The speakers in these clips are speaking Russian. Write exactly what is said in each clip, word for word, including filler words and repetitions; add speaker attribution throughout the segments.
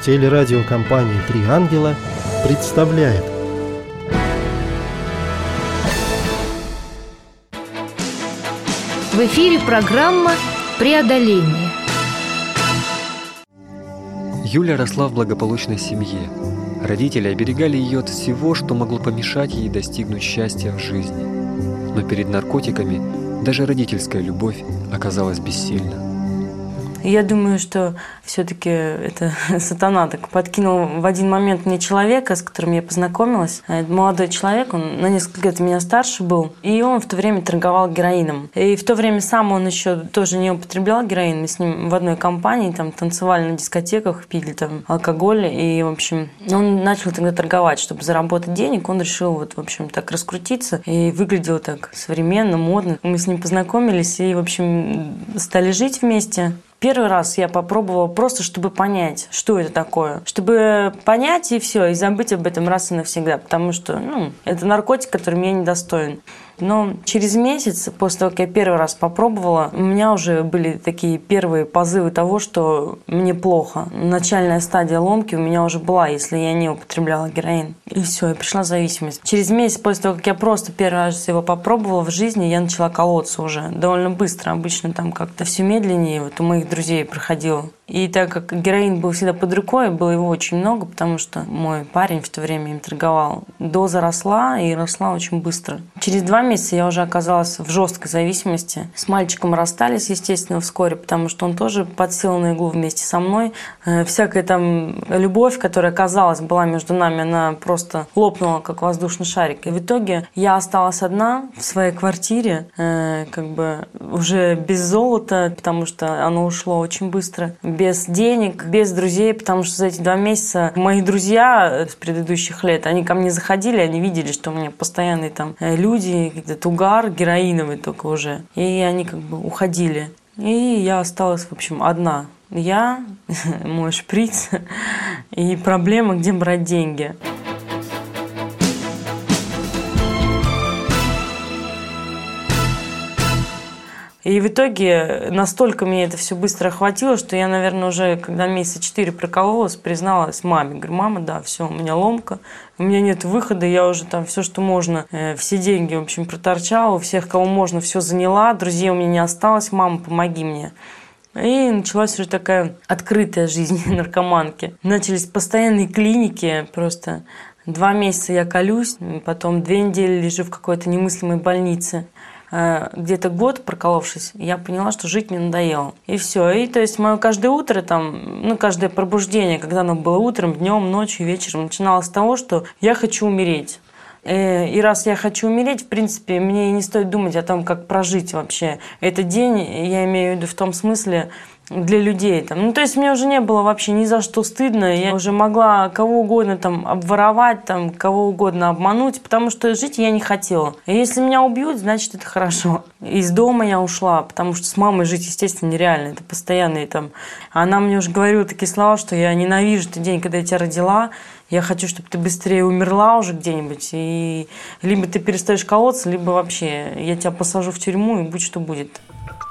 Speaker 1: Телерадиокомпания «Три ангела» представляет.
Speaker 2: В эфире программа «Преодоление».
Speaker 3: Юля росла в благополучной семье. Родители оберегали ее от всего, что могло помешать ей достигнуть счастья в жизни. Но перед наркотиками даже родительская любовь оказалась бессильна.
Speaker 4: Я думаю, что все-таки это сатана так подкинул в один момент мне человека, с которым я познакомилась. Это молодой человек, он на несколько лет меня старше был, и он в то время торговал героином. И в то время сам он еще тоже не употреблял героин. Мы с ним в одной компании там танцевали на дискотеках, пили там алкоголь, и, в общем, он начал тогда торговать, чтобы заработать денег. Он решил вот, в общем, так раскрутиться и выглядел так современно, модно. Мы с ним познакомились и, в общем, стали жить вместе. Первый раз я попробовала просто, чтобы понять, что это такое. Чтобы понять и все, и забыть об этом раз и навсегда. Потому что, ну, это наркотик, который меня недостоин. Но через месяц, после того, как я первый раз попробовала, у меня уже были такие первые позывы того, что мне плохо. Начальная стадия ломки у меня уже была, если я не употребляла героин. И все, и пришла зависимость. Через месяц после того, как я просто первый раз его попробовала в жизни, я начала колоться уже довольно быстро. Обычно там как-то все медленнее. Вот у моих друзей проходило. И так как героин был всегда под рукой, было его очень много, потому что мой парень в то время им торговал. Доза росла, и росла очень быстро. Через два месяца я уже оказалась в жесткой зависимости. С мальчиком расстались, естественно, вскоре, потому что он тоже подсел на иглу вместе со мной. Всякая там любовь, которая, казалось, была между нами, она просто лопнула, как воздушный шарик. И в итоге я осталась одна в своей квартире, как бы уже без золота, потому что оно ушло очень быстро, без денег, без друзей, потому что за эти два месяца мои друзья с предыдущих лет, они ко мне заходили, они видели, что у меня постоянные там люди, этот угар героиновый только уже. И они как бы уходили. И я осталась, в общем, одна. Я, мой шприц и проблема, где брать деньги. И в итоге настолько меня это все быстро охватило, что я, наверное, уже, когда месяца четыре прокололась, призналась маме. Говорю, мама, да, все, у меня ломка, у меня нет выхода, я уже там все, что можно, все деньги, в общем, проторчала, у всех, кого можно, все заняла, друзей у меня не осталось, мама, помоги мне. И началась уже такая открытая жизнь наркоманки. Начались постоянные клиники, просто два месяца я колюсь, потом две недели лежу в какой-то немыслимой больнице. Где-то год проколовшись, я поняла, что жить мне надоело. И все. И то есть мое каждое утро, там, ну, каждое пробуждение, когда оно было утром, днем, ночью, вечером, начиналось с того, что я хочу умереть. И раз я хочу умереть, в принципе, мне не стоит думать о том, как прожить вообще этот день. Я имею в виду в том смысле, для людей. Там. Ну, то есть мне уже не было вообще ни за что стыдно. Я уже могла кого угодно там обворовать, там, кого угодно обмануть, потому что жить я не хотела. И если меня убьют, значит, это хорошо. Из дома я ушла, потому что с мамой жить, естественно, нереально. Это постоянные там... Она мне уже говорила такие слова, что я ненавижу тот день, когда я тебя родила. Я хочу, чтобы ты быстрее умерла уже где-нибудь. И либо ты перестаешь колоться, либо вообще я тебя посажу в тюрьму, и будь что будет.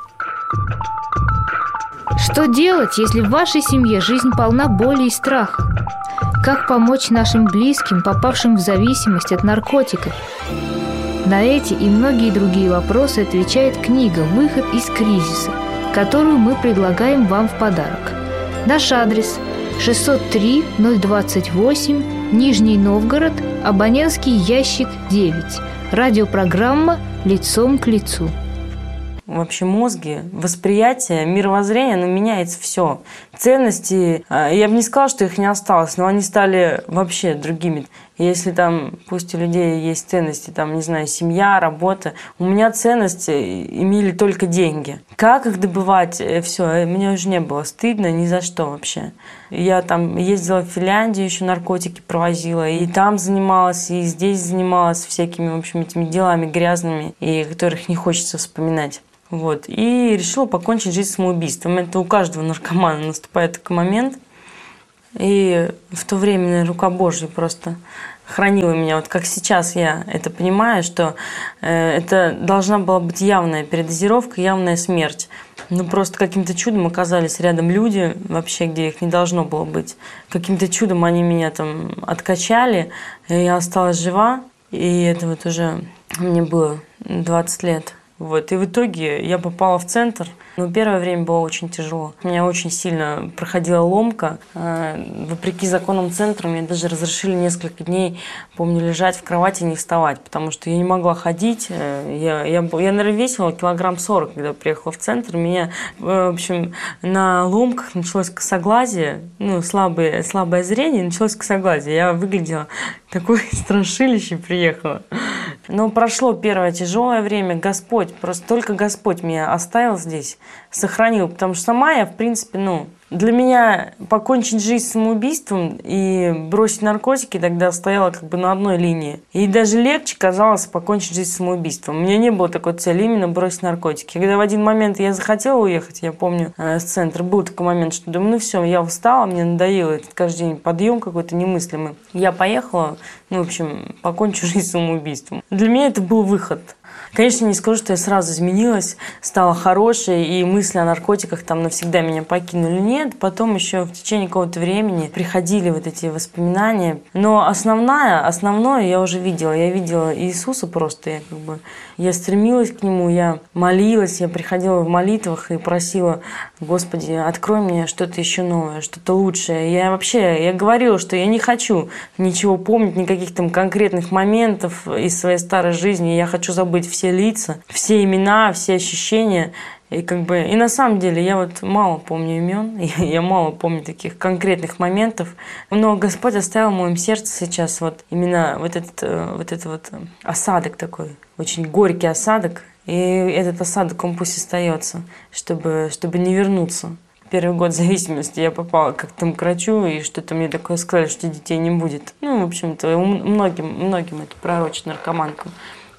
Speaker 2: Что делать, если в вашей семье жизнь полна боли и страха? Как помочь нашим близким, попавшим в зависимость от наркотиков? На эти и многие другие вопросы отвечает книга «Выход из кризиса», которую мы предлагаем вам в подарок. Наш адрес – шестьсот три ноль двадцать восемь, Нижний Новгород, абонентский ящик девять. Радиопрограмма «Лицом к лицу».
Speaker 4: Вообще мозги, восприятие, мировоззрение, оно меняется все. Ценности, я бы не сказала, что их не осталось, но они стали вообще другими. Если там, пусть у людей есть ценности, там, не знаю, семья, работа, у меня ценности имели только деньги. Как их добывать, все, мне уже не было стыдно ни за что вообще. Я там ездила в Финляндию, еще наркотики провозила, и там занималась, и здесь занималась всякими, в общем, этими делами грязными, и которых не хочется вспоминать. Вот. И решила покончить жизнь самоубийством. Это у каждого наркомана наступает такой момент. И в то время, наверное, рука Божья просто хранила меня. Вот как сейчас я это понимаю, что э, это должна была быть явная передозировка, явная смерть. Ну, просто каким-то чудом оказались рядом люди, вообще, где их не должно было быть. Каким-то чудом они меня там откачали, и я осталась жива. И это вот уже мне было двадцать лет. Вот. И в итоге я попала в центр. Но первое время было очень тяжело. У меня очень сильно проходила ломка. Вопреки законам центра мне даже разрешили несколько дней, помню, лежать в кровати и не вставать, потому что я не могла ходить. Я, я, я наверное, весила килограмм сорок, когда приехала в центр. У меня, в общем, на ломках началось косоглазие, ну, слабое, слабое зрение, началось косоглазие. Я выглядела такой страшилище, приехала. Но прошло первое тяжелое время. Господь, просто только Господь меня оставил здесь, сохранил. Потому что сама я, в принципе, ну, для меня покончить жизнь самоубийством и бросить наркотики тогда стояла как бы на одной линии. И даже легче казалось покончить жизнь самоубийством. У меня не было такой цели именно бросить наркотики. Когда в один момент я захотела уехать, я помню, с центра, был такой момент, что думаю, ну все, я устала, мне надоело этот каждый день подъем какой-то немыслимый. Я поехала, ну, в общем, покончу жизнь самоубийством. Для меня это был выход. Конечно, не скажу, что я сразу изменилась, стала хорошей, и мысли о наркотиках там навсегда меня покинули. Нет, потом еще в течение какого-то времени приходили вот эти воспоминания. Но основная, основное я уже видела. Я видела Иисуса просто. Я, как бы, я стремилась к Нему, я молилась, я приходила в молитвах и просила: Господи, открой мне что-то еще новое, что-то лучшее. Я вообще, я говорила, что я не хочу ничего помнить, никаких там конкретных моментов из своей старой жизни. Я хочу забыть все все лица, все имена, все ощущения. И как бы и на самом деле я вот мало помню имен, я мало помню таких конкретных моментов, но Господь оставил в моем сердце сейчас вот именно вот этот вот этот вот осадок такой, очень горький осадок, и этот осадок он пусть остается, чтобы чтобы не вернуться. Первый год зависимости я попала как-то к врачу, и что-то мне такое сказали, что детей не будет. Ну, в общем-то, многим многим это пророчит, наркоманкам.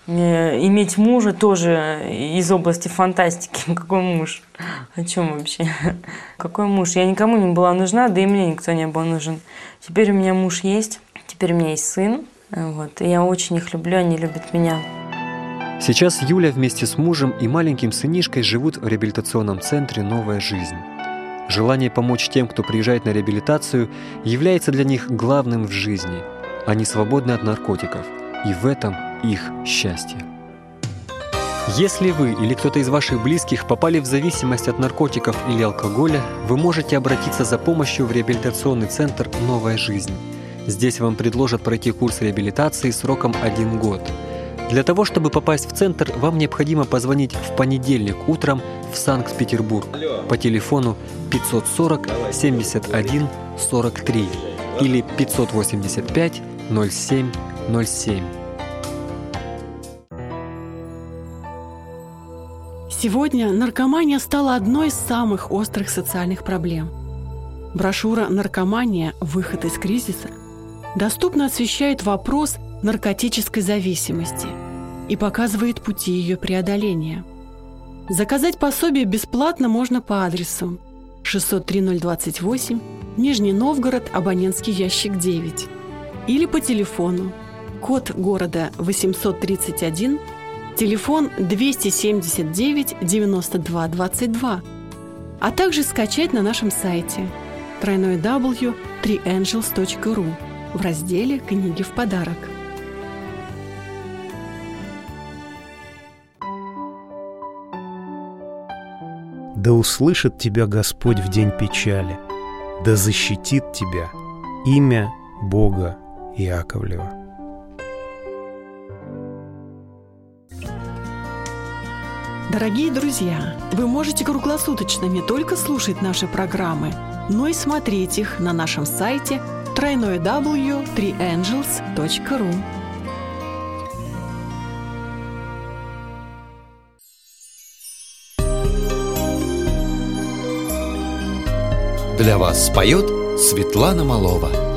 Speaker 4: Иметь мужа тоже из области фантастики. Какой муж? О чем вообще? Какой муж? Я никому не была нужна, да и мне никто не был нужен. Теперь у меня муж есть, теперь у меня есть сын. Вот. И я очень их люблю, они любят меня.
Speaker 3: Сейчас Юля вместе с мужем и маленьким сынишкой живут в реабилитационном центре «Новая жизнь». Желание помочь тем, кто приезжает на реабилитацию, является для них главным в жизни. Они свободны от наркотиков. И в этом их счастье. Если вы или кто-то из ваших близких попали в зависимость от наркотиков или алкоголя, вы можете обратиться за помощью в реабилитационный центр «Новая жизнь». Здесь вам предложат пройти курс реабилитации сроком один год. Для того, чтобы попасть в центр, вам необходимо позвонить в понедельник утром в Санкт-Петербург по телефону пятьсот сорок семьдесят один сорок три или пятьсот восемьдесят пять ноль семь ноль семь.
Speaker 5: Сегодня наркомания стала одной из самых острых социальных проблем. Брошюра «Наркомания. Выход из кризиса» доступно освещает вопрос наркотической зависимости и показывает пути ее преодоления. Заказать пособие бесплатно можно по адресу шестьсот три ноль двадцать восемь, Нижний Новгород, абонентский ящик девять, или по телефону, код города восемьсот тридцать один, телефон двести семьдесят девять девяносто два двадцать два, а также скачать на нашем сайте дабл ю дабл ю дабл ю точка три энджелс точка ру в разделе «Книги в подарок».
Speaker 1: Да услышит тебя Господь в день печали, да защитит тебя имя Бога Яковлева.
Speaker 5: Дорогие друзья, вы можете круглосуточно не только слушать наши программы, но и смотреть их на нашем сайте дабл ю дабл ю дабл ю точка три энджелс точка ру.
Speaker 6: Для вас споет Светлана Малова.